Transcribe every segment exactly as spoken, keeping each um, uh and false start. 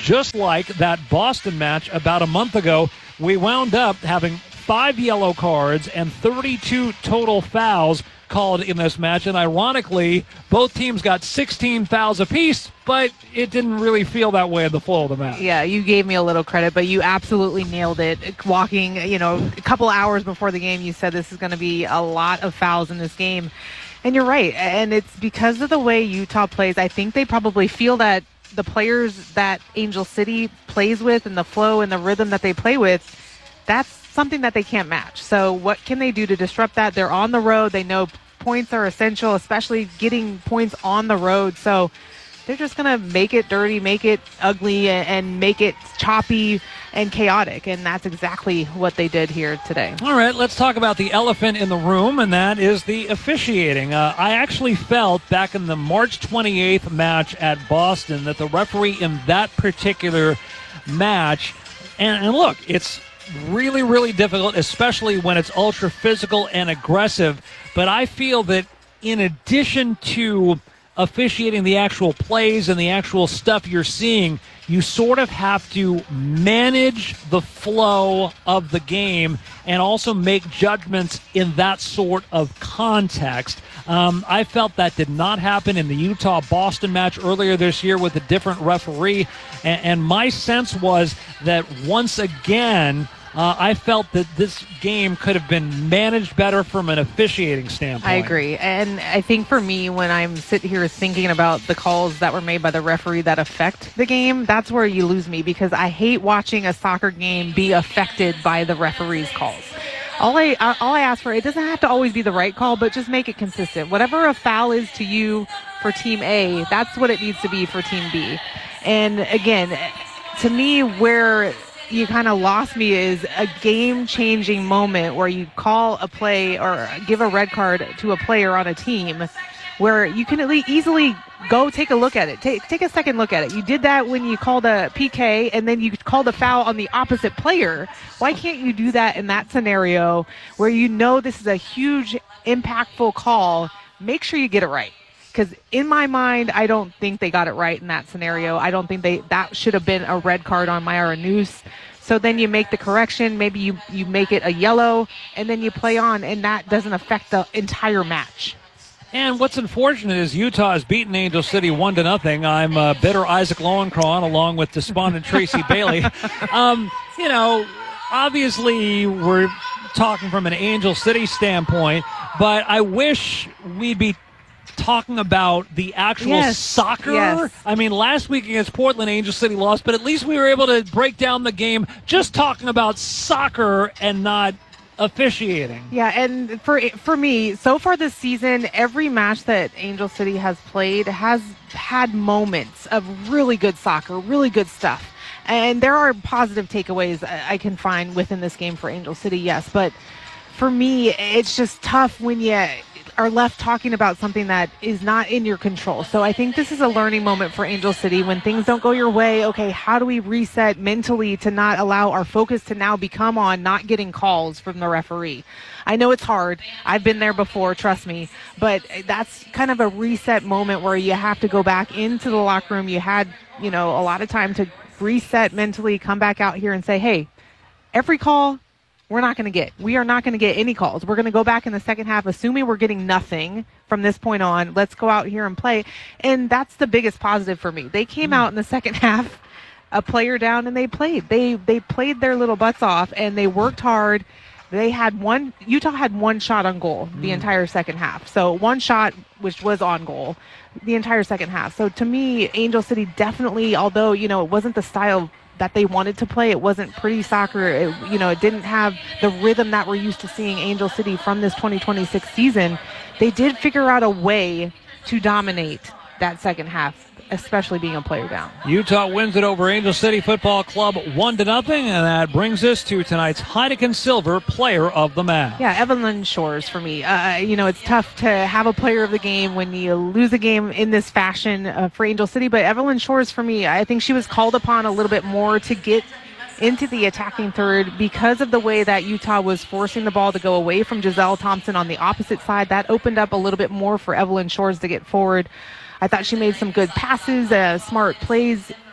just like that Boston match about a month ago. We wound up having five yellow cards and thirty-two total fouls called in this match, and ironically, both teams got sixteen fouls apiece, but it didn't really feel that way in the flow of the match. Yeah, you gave me a little credit, but you absolutely nailed it. Walking, you know, a couple hours before the game, you said this is going to be a lot of fouls in this game, and you're right, and it's because of the way Utah plays. I think they probably feel that the players that Angel City plays with and the flow and the rhythm that they play with, that's something that they can't match. So what can they do to disrupt that? They're on the road. They know points are essential, especially getting points on the road. So they're just going to make it dirty, make it ugly, and make it choppy and chaotic. And that's exactly what they did here today. All right, let's talk about the elephant in the room, and that is the officiating. Uh, I actually felt back in the March twenty-eighth match at Boston that the referee in that particular match, and, and look, it's really, really difficult, especially when it's ultra physical and aggressive. But I feel that in addition to officiating the actual plays and the actual stuff you're seeing, you sort of have to manage the flow of the game and also make judgments in that sort of context. Um, I felt that did not happen in the Utah-Boston match earlier this year with a different referee. And, and my sense was that once again, Uh, I felt that this game could have been managed better from an officiating standpoint. I agree. And I think for me, when I'm sitting here thinking about the calls that were made by the referee that affect the game, that's where you lose me, because I hate watching a soccer game be affected by the referee's calls. All I all I ask for, it doesn't have to always be the right call, but just make it consistent. Whatever a foul is to you for Team A, that's what it needs to be for Team B. And again, to me, where you kind of lost me is a game-changing moment where you call a play or give a red card to a player on a team where you can at least easily go take a look at it. Take, take a second look at it. You did that when you called a P K, and then you called a foul on the opposite player. Why can't you do that in that scenario where you know this is a huge, impactful call? Make sure you get it right. Because in my mind, I don't think they got it right in that scenario. I don't think they that should have been a red card on Mayara Noose. So then you make the correction. Maybe you, you make it a yellow, and then you play on, and that doesn't affect the entire match. And what's unfortunate is Utah has beaten Angel City one to nothing. I'm uh, bitter Isaac Lowenkron along with despondent Tracy Bailey. Um, you know, obviously we're talking from an Angel City standpoint, but I wish we'd be talking about the actual yes. soccer. Yes. I mean, last week against Portland, Angel City lost, but at least we were able to break down the game just talking about soccer and not officiating. Yeah, and for for me, so far this season, every match that Angel City has played has had moments of really good soccer, really good stuff. And there are positive takeaways I can find within this game for Angel City, yes. But for me, it's just tough when you are left talking about something that is not in your control. So I think this is a learning moment for Angel City. When things don't go your way, okay, how do we reset mentally to not allow our focus to now become on not getting calls from the referee? I know it's hard. I've been there before, trust me. But that's kind of a reset moment where you have to go back into the locker room. You had, you know, a lot of time to reset mentally, come back out here and say, hey, every call we're not going to get. We are not going to get any calls. We're going to go back in the second half, assuming we're getting nothing from this point on. Let's go out here and play. And that's the biggest positive for me. They came mm. out in the second half, a player down, and they played. They they played their little butts off, and they worked hard. They had one, Utah had one shot on goal the mm. entire second half. So one shot, which was on goal, the entire second half. So to me, Angel City definitely, although, you know, it wasn't the style that they wanted to play. It wasn't pretty soccer. It, you know, it didn't have the rhythm that we're used to seeing Angel City from this twenty twenty-six season. They did figure out a way to dominate that second half, especially being a player down. Utah wins it over Angel City Football Club one to nothing, and that brings us to tonight's Heineken Silver Player of the Match. Yeah, Evelyn Shores for me. Uh, you know, it's tough to have a player of the game when you lose a game in this fashion uh, for Angel City, but Evelyn Shores for me, I think she was called upon a little bit more to get into the attacking third because of the way that Utah was forcing the ball to go away from Giselle Thompson on the opposite side. That opened up a little bit more for Evelyn Shores to get forward. I thought she made some good passes, uh, smart plays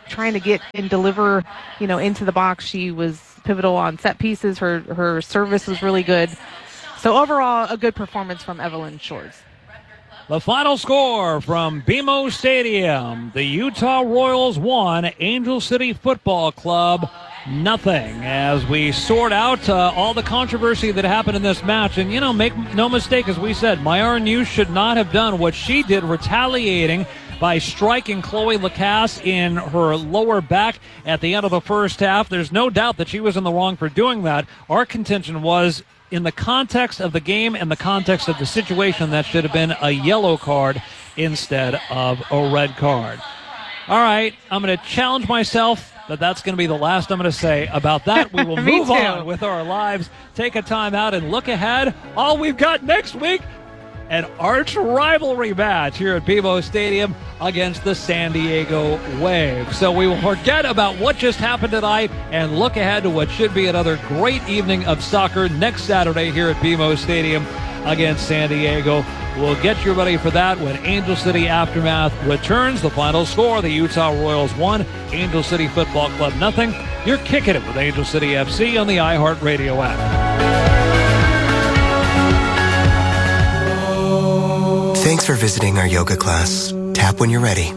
trying to get and deliver, you know, into the box. She was pivotal on set pieces. Her her service was really good. So overall, a good performance from Evelyn Shores. The final score from B M O Stadium: the Utah Royals won, Angel City Football Club nothing. As we sort out uh, all the controversy that happened in this match, and you know, make no mistake, as we said, Myara News should not have done what she did, retaliating by striking Chloe Lacasse in her lower back at the end of the first half. There's no doubt that she was in the wrong for doing that. Our contention was, in the context of the game and the context of the situation, that should have been a yellow card instead of a red card. All right, I'm going to challenge myself that that's going to be the last I'm going to say about that. We will move on with our lives, take a time out, and look ahead. All we've got next week, an arch rivalry match here at B M O Stadium against the San Diego Wave. So we will forget about what just happened tonight and look ahead to what should be another great evening of soccer next Saturday here at B M O Stadium against San Diego. We'll get you ready for that when Angel City Aftermath returns. The final score: the Utah Royals one, Angel City Football Club nothing. You're kicking it with Angel City F C on the iHeartRadio app. Thanks for visiting our yoga class. Tap when you're ready.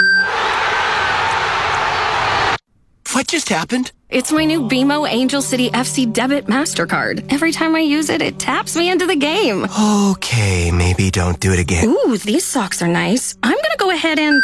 What just happened? It's my new B M O Angel City F C Debit MasterCard. Every time I use it, it taps me into the game. Okay, maybe don't do it again. Ooh, these socks are nice. I'm gonna go ahead and...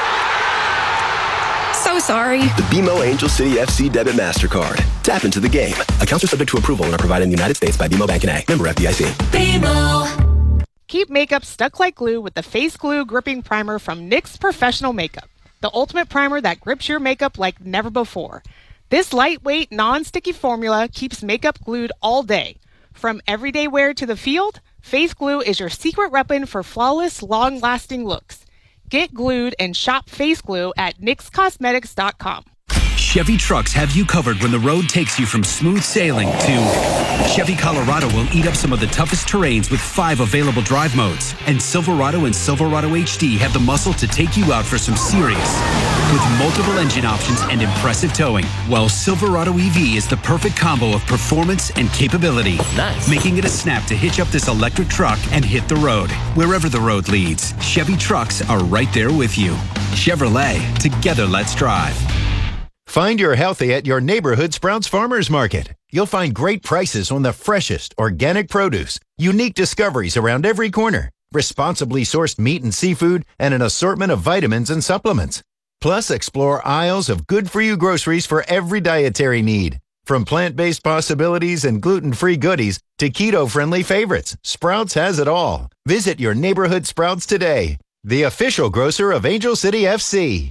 So sorry. The B M O Angel City F C Debit MasterCard. Tap into the game. Accounts are subject to approval and are provided in the United States by B M O Bank N A. Member F D I C. B M O. Keep makeup stuck like glue with the Face Glue Gripping Primer from N Y X Professional Makeup, the ultimate primer that grips your makeup like never before. This lightweight, non-sticky formula keeps makeup glued all day. From everyday wear to the field, Face Glue is your secret weapon for flawless, long-lasting looks. Get glued and shop Face Glue at nix cosmetics dot com. Chevy trucks have you covered when the road takes you from smooth sailing to Chevy Colorado will eat up some of the toughest terrains with five available drive modes. And Silverado and Silverado H D have the muscle to take you out for some serious with multiple engine options and impressive towing. While Silverado E V is the perfect combo of performance and capability. Nice. Making it a snap to hitch up this electric truck and hit the road. Wherever the road leads, Chevy trucks are right there with you. Chevrolet, together let's drive. Find your healthy at your neighborhood Sprouts Farmers Market. You'll find great prices on the freshest organic produce, unique discoveries around every corner, responsibly sourced meat and seafood, and an assortment of vitamins and supplements. Plus, explore aisles of good-for-you groceries for every dietary need. From plant-based possibilities and gluten-free goodies to keto-friendly favorites, Sprouts has it all. Visit your neighborhood Sprouts today, the official grocer of Angel City F C.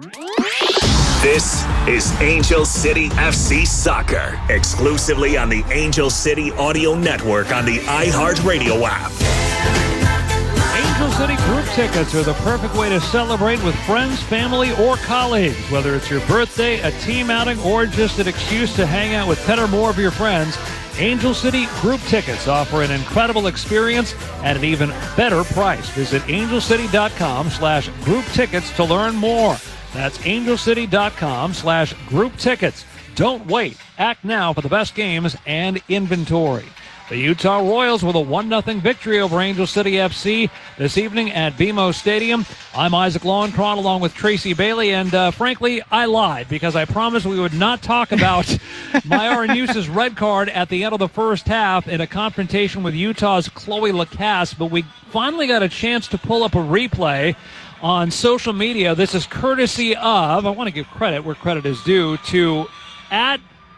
This is Angel City F C Soccer, exclusively on the Angel City Audio Network on the iHeartRadio app. Angel City group tickets are the perfect way to celebrate with friends, family, or colleagues. Whether it's your birthday, a team outing, or just an excuse to hang out with ten or more of your friends, Angel City group tickets offer an incredible experience at an even better price. Visit angelcity.com slash group tickets to learn more. That's angelcity.com slash group tickets. Don't wait. Act now for the best games and inventory. The Utah Royals with a one nothing victory over Angel City F C this evening at B M O Stadium. I'm Isaac Lowenkron along with Tracy Bailey, and uh, frankly, I lied because I promised we would not talk about Myara News's red card at the end of the first half in a confrontation with Utah's Chloe Lacasse, but we finally got a chance to pull up a replay on social media. This is courtesy of, I want to give credit where credit is due, to at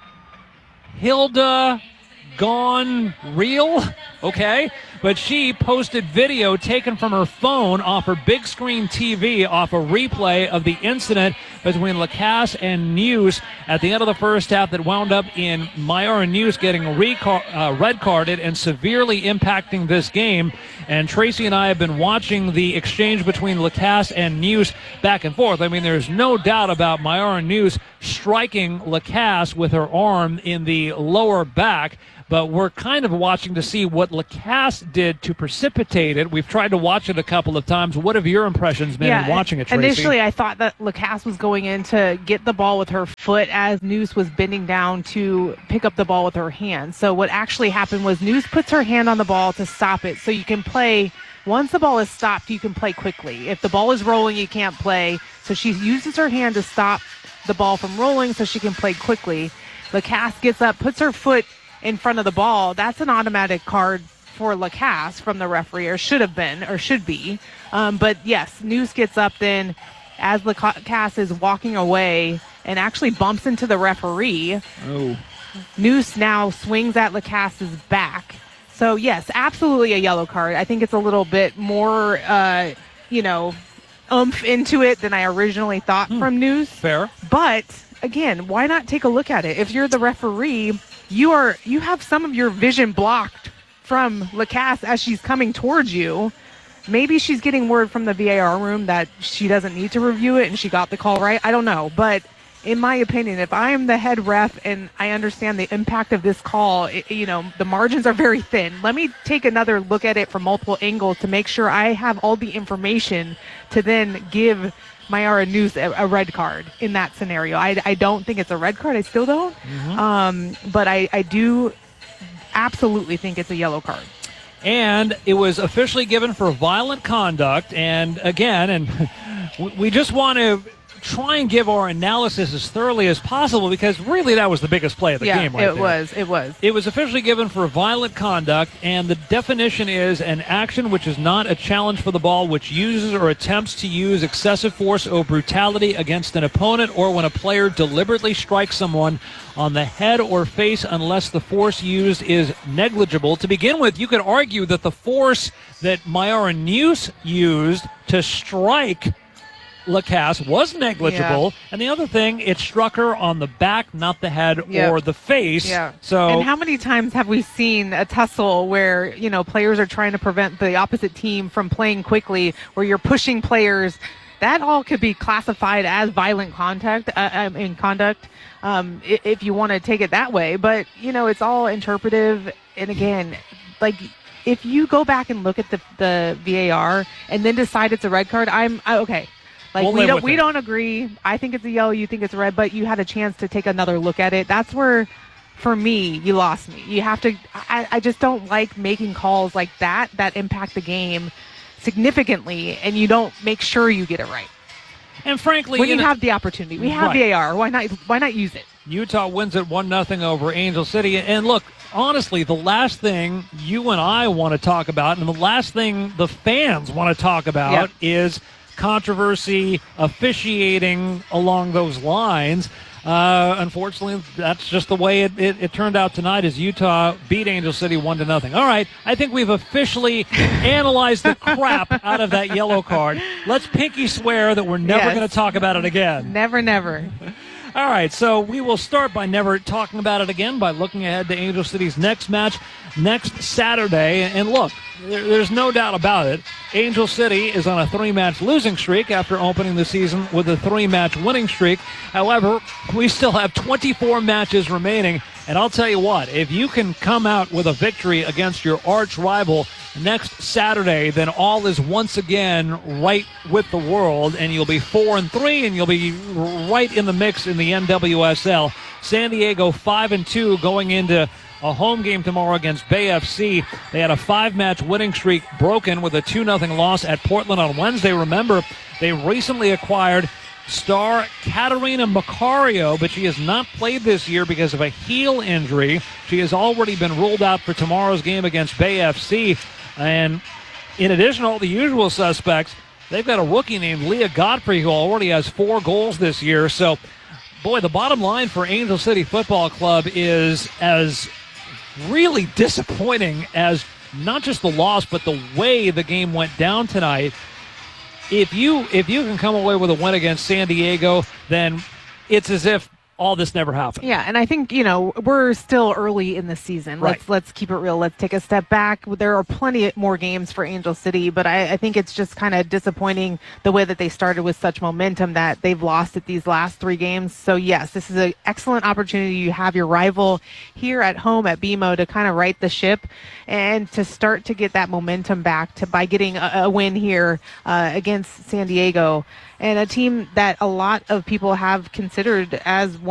Hilda Gone Real, okay? But she posted video taken from her phone off her big screen T V off a replay of the incident between Lacasse and News at the end of the first half that wound up in Myara News getting recar- uh, red carded and severely impacting this game. And Tracy and I have been watching the exchange between Lacasse and News back and forth. I mean, there's no doubt about Myara News striking Lacasse with her arm in the lower back, but we're kind of watching to see what Lacasse did to precipitate it. We've tried to watch it a couple of times. What have your impressions been in watching it, Tracy? Initially, I thought that Lacasse was going in to get the ball with her foot as Noose was bending down to pick up the ball with her hand. So what actually happened was Noose puts her hand on the ball to stop it so you can play. Once the ball is stopped, you can play quickly. If the ball is rolling, you can't play. So she uses her hand to stop the ball from rolling so she can play quickly. Lacasse gets up, puts her foot in front of the ball. That's an automatic card for Lacasse from the referee, or should have been, or should be. Um, but yes, Noose gets up then as Lacasse is walking away and actually bumps into the referee. Oh. Noose now swings at Lacasse's back. So yes, absolutely a yellow card. I think it's a little bit more, uh, you know, oomph into it than I originally thought hmm. from Noose. Fair. But again, why not take a look at it? If you're the referee, you are you have some of your vision blocked from Lacasse as she's coming towards you. Maybe she's getting word from the V A R room that she doesn't need to review it and she got the call right. I don't know. But in my opinion, if I am the head ref and I understand the impact of this call, it, you know, the margins are very thin. Let me take another look at it from multiple angles to make sure I have all the information to then give Mayara Noose a, a red card in that scenario. I, I don't think it's a red card. I still don't. Mm-hmm. Um, but I, I do absolutely think it's a yellow card. And it was officially given for violent conduct. And again, and we just want to try and give our analysis as thoroughly as possible because really that was the biggest play of the yeah, game right it there. was. It was. It was officially given for violent conduct, and the definition is an action which is not a challenge for the ball, which uses or attempts to use excessive force or brutality against an opponent, or when a player deliberately strikes someone on the head or face unless the force used is negligible. To begin with, you could argue that the force that Mayara Noose used to strike Lacasse was negligible, yeah. and the other thing, it struck her on the back, not the head yep. or the face. Yeah. So, and how many times have we seen a tussle where, you know, players are trying to prevent the opposite team from playing quickly, where you're pushing players? That all could be classified as violent contact, uh, I mean, conduct, um, if you want to take it that way. But, you know, it's all interpretive. And again, like, if you go back and look at the, the V A R and then decide it's a red card, I'm I, okay. Like we'll we don't we it. don't agree. I think it's a yellow. You think it's a red, but you had a chance to take another look at it. That's where, for me, you lost me. You have to. I, I just don't like making calls like that that impact the game significantly, and you don't make sure you get it right. And frankly, when you, you know, have the opportunity, we have right. V A R. Why not? Why not use it? Utah wins it one nothing over Angel City. And look, honestly, the last thing you and I want to talk about, and the last thing the fans want to talk about, yep. is controversy, officiating along those lines. Uh, unfortunately, that's just the way it, it, it turned out tonight as Utah beat Angel City one to nothing. All right, I think we've officially analyzed the crap out of that yellow card. Let's pinky swear that we're never yes. going to talk about it again. Never, never. All right, so we will start by never talking about it again by looking ahead to Angel City's next match next Saturday. And look, there's no doubt about it. Angel City is on a three-match losing streak after opening the season with a three-match winning streak. However, we still have twenty-four matches remaining. And I'll tell you what, if you can come out with a victory against your arch rival next Saturday, then all is once again right with the world, and you'll be four and three, and you'll be right in the mix in the N W S L. San Diego five and two going into a home game tomorrow against Bay F C. They had a five-match winning streak broken with a two nothing loss at Portland on Wednesday. Remember, they recently acquired star Katarina Macario, but she has not played this year because of a heel injury. She has already been ruled out for tomorrow's game against Bay F C. And in addition to all the usual suspects, they've got a rookie named Leah Godfrey who already has four goals this year. So, boy, the bottom line for Angel City Football Club is as really disappointing as not just the loss, but the way the game went down tonight. If you if you can come away with a win against San Diego, then it's as if all this never happened. Yeah, and I think, you know, we're still early in the season. Right. Let's let's keep it real. Let's take a step back. There are plenty more games for Angel City, but I, I think it's just kind of disappointing the way that they started with such momentum that they've lost at these last three games. So, yes, this is an excellent opportunity. You have your rival here at home at B M O to kind of right the ship and to start to get that momentum back to by getting a, a win here uh, against San Diego, and a team that a lot of people have considered as